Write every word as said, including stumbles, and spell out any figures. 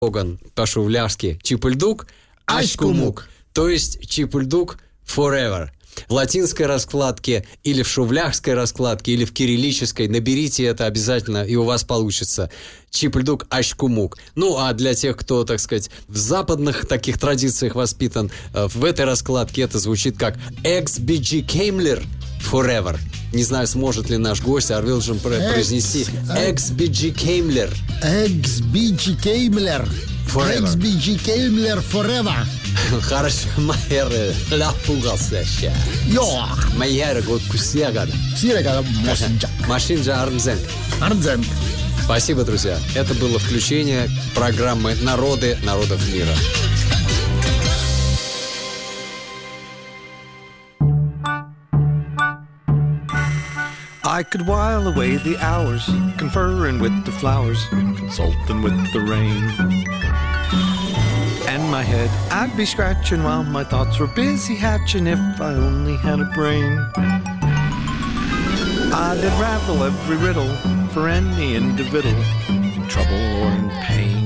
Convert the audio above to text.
слоган по-шувляшски «Чипульдук, ашкумук», то есть «Чипульдук forever». В латинской раскладке или в шувляхской раскладке, или в кириллической наберите это обязательно, и у вас получится. Чипульдук ашкумук. Ну, а для тех, кто, так сказать, в западных таких традициях воспитан, в этой раскладке это звучит как «Экс би джи Кеймлер forever». Не знаю, сможет ли наш гость Арвилжин произнести «Экс би джи Кеймлер». «Экс би джи Кеймлер». «Экс би джи Кеймлер forever». Хорошо, Майер, лапугался ща. Йох. Майер, год кусегада. Сирегада, Машинджа. Машинджа Армзен. Армзен. Спасибо, друзья. Это было включение программы «Народы народов мира». I could while away the hours, conferring with the flowers, consulting with the rain. And my head I'd be scratching while my thoughts were busy hatching if I only had a brain. I'd unravel every riddle for any individual in trouble or in pain.